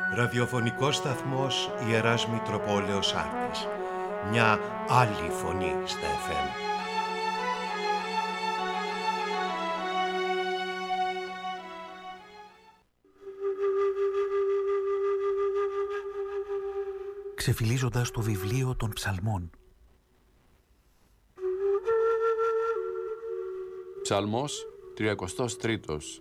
Ραδιοφωνικός σταθμός Ιεράς Μητροπόλεως Άρτης. Μια άλλη φωνή στα FM. Ξεφυλίζοντας το βιβλίο των ψαλμών. Ψαλμός 33.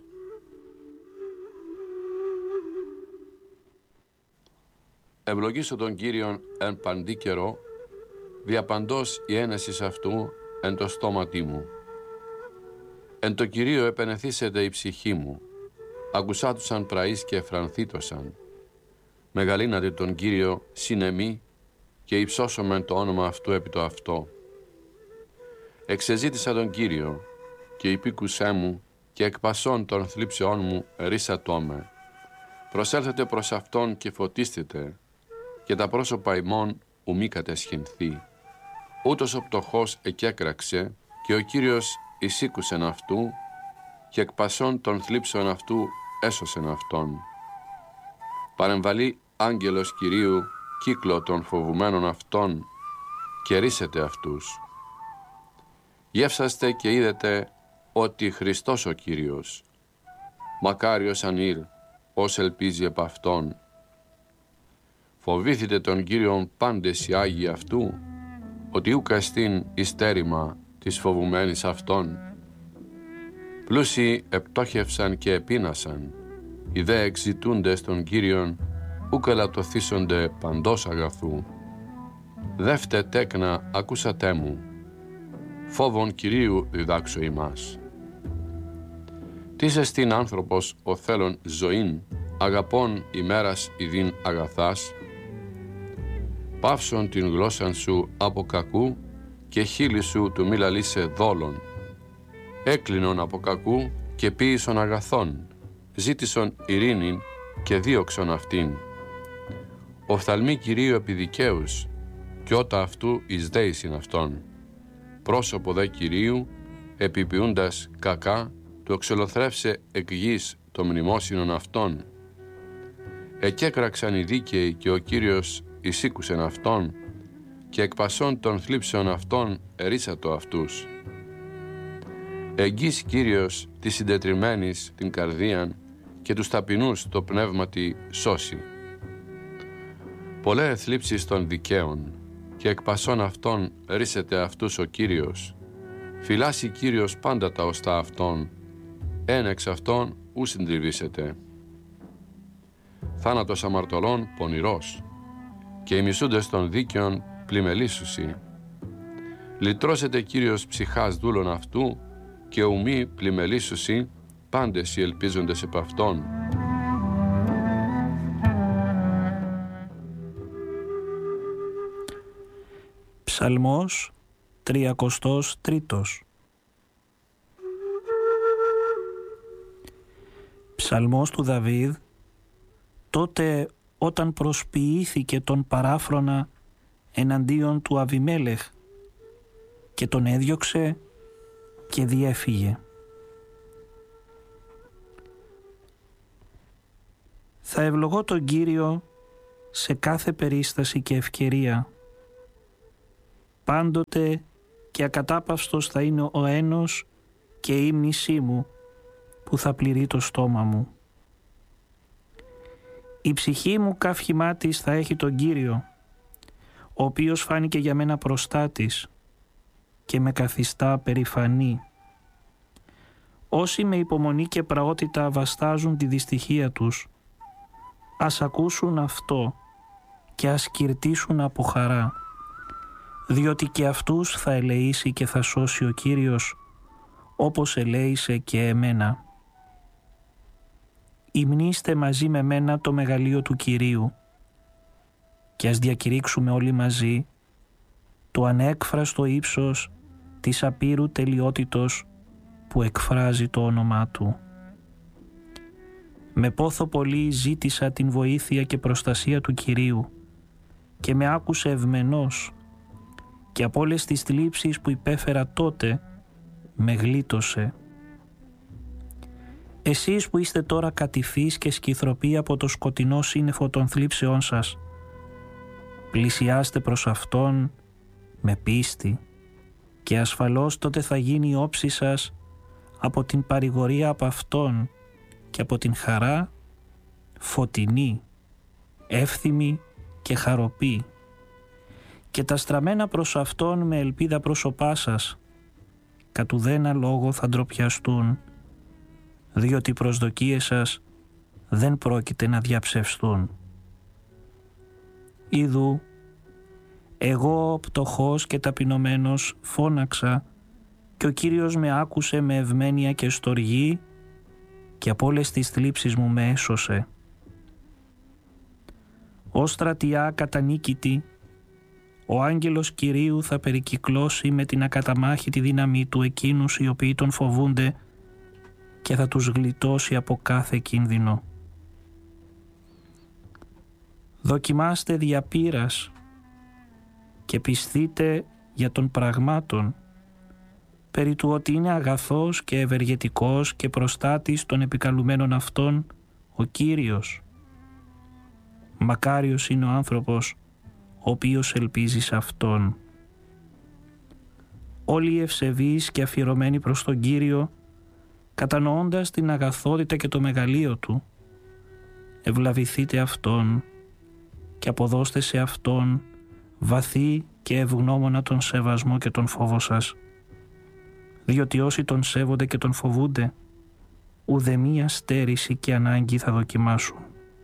Ευλογήσω τον Κύριον εν παντή καιρό, διαπαντός η ένεσης αυτού εν το στόματί μου. Εν το Κυρίω επενεθήσεται η ψυχή μου, ακουσάτουσαν πραείς και εφρανθήτωσαν. Μεγαλύνατε τον Κύριο συνεμή και υψώσομεν το όνομα αυτού επί το αυτό. Εξεζήτησα τον Κύριο και υπήκουσέ μου και εκ πασών των θλίψεών μου ρίσατό με. Προσέλθετε προς Αυτόν και φωτίστητε και τα πρόσωπα ημών ου μη κατεσχυνθεί. Ούτως ο πτωχός εκέκραξε και ο Κύριος εισήκουσεν αυτού και εκ πασών των θλίψεων αυτού έσωσεν αυτόν. Παρεμβαλεί άγγελος Κυρίου κύκλο των φοβουμένων αυτών και ρίσετε αυτούς. Γεύσαστε και είδετε ότι Χριστός ο Κύριος. Μακάριος ανήρ, ως ελπίζει επ' Αυτόν. Φοβήθητε τον Κύριον πάντες οι Άγιοι αυτού, ότι ούκ εστίν ιστέρημα της φοβουμένης Αυτόν. Πλούσιοι επτόχευσαν και επίνασαν, οι δε εξητούντες τον Κύριον, ούκ ελαττωθήσονται παντός αγαθού. Δεύτε τέκνα, ακούσατέ μου, φόβον Κυρίου διδάξω ημάς. Τίς εστίν άνθρωπος ο θέλων ζωήν, αγαπών ημέρας ειδήν αγαθάς. Πάυσον την γλώσσαν σου από κακού και χείλη σου του μη λαλείσαι δόλων. Έκλεινον από κακού και ποίησον αγαθών, ζήτησον ειρήνην και δίωξον αυτήν. Οφθαλμοί Κυρίου επί δικαίους και ότα αυτού εις δέησιν αυτόν. Πρόσωπο δε Κυρίου επιποιούντας κακά του εξολοθρεύσε εκ γης το μνημόσυνον αυτών. Εκέκραξαν οι δίκαιοι και ο Κύριος εισήκουσεν αυτόν και εκ πασών των θλίψεων αυτών ερίσατο αυτούς. Εγγύς Κύριος της συντετριμμένης την καρδίαν και τους ταπεινούς το πνεύματι σώσει. Πολλές θλίψεις των δικαίων και εκ πασών αυτών ρίσεται αυτούς ο Κύριος. Φυλάσσει Κύριος πάντα τα οστά αυτών, εν εξ αυτών ου συντριβήσεται. Θάνατος αμαρτωλών πονηρός και οι μισούντες των δίκαιων πλημελήσουσι. Λυτρώσεται Κύριος ψυχάς δούλων αυτού και ουμή πλημελήσουσι πάντες οι ελπίζοντες επ' αυτόν. Ψαλμός 33. Ψαλμός του Δαβίδ, τότε όταν προσποιήθηκε τον παράφρονα εναντίον του Αβιμέλεχ και τον έδιωξε και διέφυγε. Θα ευλογώ τον Κύριο σε κάθε περίσταση και ευκαιρία. Πάντοτε και ακατάπαυστος θα είναι ο ένος και η ύμνησή μου που θα πληρεί το στόμα μου. Η ψυχή μου καύχημά της θα έχει τον Κύριο, ο οποίος φάνηκε για μένα προστάτης και με καθιστά περηφανή. Όσοι με υπομονή και πραότητα βαστάζουν τη δυστυχία τους, ας ακούσουν αυτό και ας κυρτήσουν από χαρά, διότι και αυτούς θα ελεήσει και θα σώσει ο Κύριος, όπως ελέησε και εμένα. Υμνήστε μαζί με μένα το μεγαλείο του Κυρίου και ας διακηρύξουμε όλοι μαζί το ανέκφραστο ύψος της απείρου τελειότητος που εκφράζει το όνομά Του. Με πόθο πολύ ζήτησα την βοήθεια και προστασία του Κυρίου και με άκουσε ευμενός και από όλες τις θλίψεις που υπέφερα τότε με γλίτωσε. Εσείς που είστε τώρα κατηφείς και σκυθροποί από το σκοτεινό σύννεφο των θλίψεών σας, πλησιάστε προς Αυτόν με πίστη και ασφαλώς τότε θα γίνει η όψη σας από την παρηγορία από Αυτόν και από την χαρά φωτεινή, εύθυμη και χαροπή, και τα στραμμένα προς Αυτόν με ελπίδα πρόσωπά σας κατ' ουδένα λόγο θα ντροπιαστούν, διότι οι προσδοκίες σας δεν πρόκειται να διαψευστούν. Ιδού, εγώ πτωχός και ταπεινωμένος φώναξα και ο Κύριος με άκουσε με ευμένεια και στοργή και από όλες τις θλίψεις μου με έσωσε. Ως στρατιά κατανίκητη, ο άγγελος Κυρίου θα περικυκλώσει με την ακαταμάχητη δύναμή του εκείνους οι οποίοι τον φοβούνται και θα τους γλιτώσει από κάθε κίνδυνο. Δοκιμάστε δια πείρας και πιστείτε για των πραγμάτων, περί του ότι είναι αγαθός και ευεργετικός και προστάτης των επικαλουμένων Αυτών ο Κύριος. Μακάριος είναι ο άνθρωπος ο οποίος ελπίζει σε Αυτόν. Όλοι οι ευσεβείς και αφιερωμένοι προς τον Κύριο, κατανοώντας την αγαθότητα και το μεγαλείο Του, ευλαβηθείτε Αυτόν και αποδώστε σε Αυτόν βαθύ και ευγνώμονα τον σεβασμό και τον φόβο σας, διότι όσοι τον σέβονται και τον φοβούνται, ουδεμία στέρηση και ανάγκη θα δοκιμάσουν.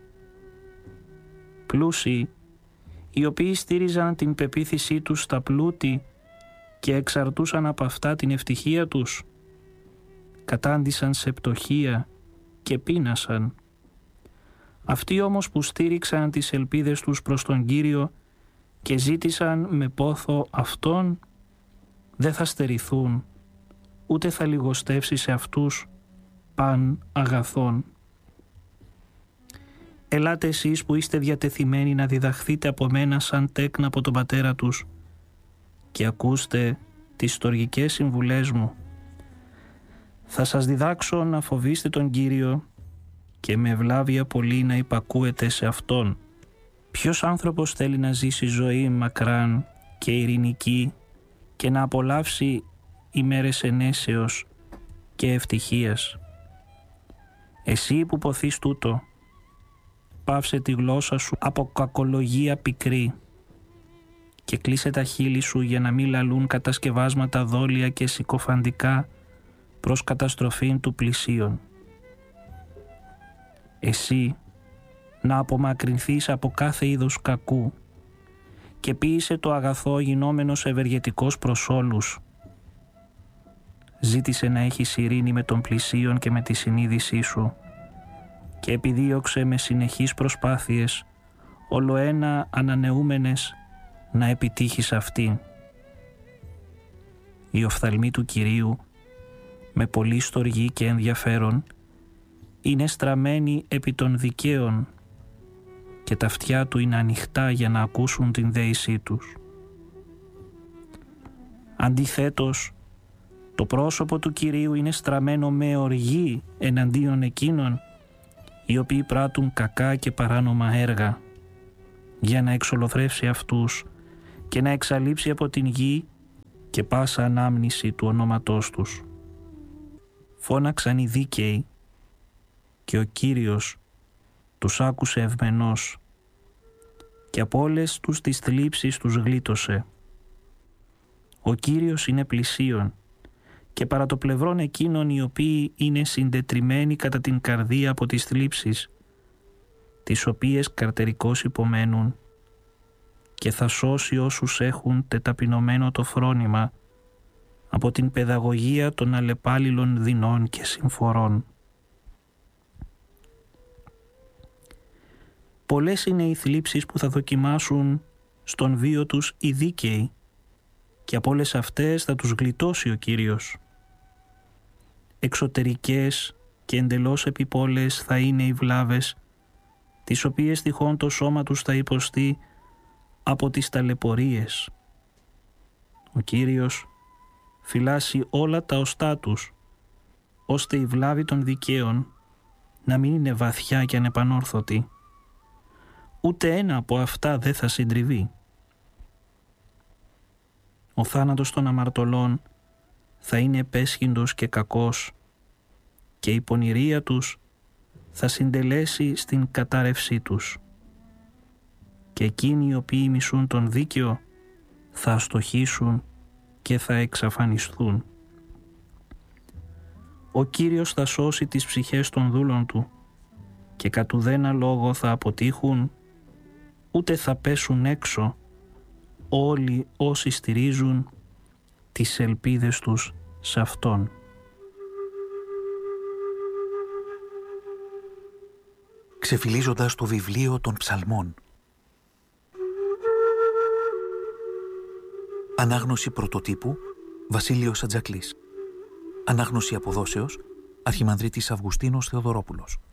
Πλούσιοι, οι οποίοι στήριζαν την πεποίθησή τους στα πλούτη και εξαρτούσαν από αυτά την ευτυχία τους, κατάντησαν σε πτωχία και πείνασαν. Αυτοί όμως που στήριξαν τις ελπίδες τους προς τον Κύριο και ζήτησαν με πόθο Αυτόν, δεν θα στερηθούν, ούτε θα λιγοστεύσει σε αυτούς παν αγαθών. Ελάτε εσείς που είστε διατεθειμένοι να διδαχθείτε από μένα σαν τέκνα από τον πατέρα τους και ακούστε τις στοργικές συμβουλές μου. Θα σας διδάξω να φοβείστε τον Κύριο και με ευλάβεια πολύ να υπακούετε σε Αυτόν. Ποιος άνθρωπος θέλει να ζήσει ζωή μακράν και ειρηνική και να απολαύσει ημέρες ενέσεως και ευτυχίας? Εσύ που ποθείς τούτο, πάυσε τη γλώσσα σου από κακολογία πικρή και κλείσε τα χείλη σου για να μην λαλούν κατασκευάσματα δόλια και συκοφαντικά προς καταστροφήν του πλησίον. Εσύ να απομακρυνθείς από κάθε είδος κακού και ποίησε το αγαθό γινόμενος ευεργετικός προς όλους. Ζήτησε να έχεις ειρήνη με τον πλησίον και με τη συνείδησή σου και επιδίωξε με συνεχείς προσπάθειες ολοένα ανανεούμενες να επιτύχεις αυτήν. Η οφθαλμή του Κυρίου με πολύ στοργή και ενδιαφέρον είναι στραμμένη επί των δικαίων και τα αυτιά του είναι ανοιχτά για να ακούσουν την δέησή τους. Αντιθέτως, το πρόσωπο του Κυρίου είναι στραμμένο με οργή εναντίον εκείνων οι οποίοι πράττουν κακά και παράνομα έργα, για να εξολοθρεύσει αυτούς και να εξαλείψει από την γη και πάσα ανάμνηση του ονόματός τους. Φώναξαν οι δίκαιοι και ο Κύριος τους άκουσε ευμενώς και από όλες τους τις θλίψεις τους γλίτωσε. Ο Κύριος είναι πλησίον και παρά το πλευρόν εκείνων οι οποίοι είναι συντετριμμένοι κατά την καρδία από τις θλίψεις, τις οποίες καρτερικώς υπομένουν, και θα σώσει όσους έχουν τεταπεινωμένο το φρόνημα από την παιδαγωγία των αλλεπάλληλων δεινών και συμφορών. Πολλές είναι οι θλίψεις που θα δοκιμάσουν στον βίο τους οι δίκαιοι και από όλες αυτές θα τους γλιτώσει ο Κύριος. Εξωτερικές και εντελώς επιπόλες θα είναι οι βλάβες, τις οποίες τυχόν το σώμα τους θα υποστεί από τις ταλαιπωρίες. Ο Κύριος φυλάσσει όλα τα οστά τους, ώστε η βλάβη των δικαίων να μην είναι βαθιά και ανεπανόρθωτη. Ούτε ένα από αυτά δεν θα συντριβεί. Ο θάνατος των αμαρτωλών θα είναι επέσχυντος και κακός και η πονηρία τους θα συντελέσει στην κατάρρευσή τους. Και εκείνοι οι οποίοι μισούν τον δίκαιο θα αστοχήσουν και θα εξαφανιστούν. Ο Κύριος θα σώσει τις ψυχές των δούλων του και κατ' ουδένα λόγο θα αποτύχουν, ούτε θα πέσουν έξω όλοι όσοι στηρίζουν τις ελπίδες τους σε Αυτόν. Ξεφυλίζοντας το βιβλίο των Ψαλμών. Ανάγνωση πρωτοτύπου Βασίλειος Ατζακλής. Ανάγνωση αποδόσεως Αρχιμανδρίτης Αυγουστίνος Θεοδωρόπουλος.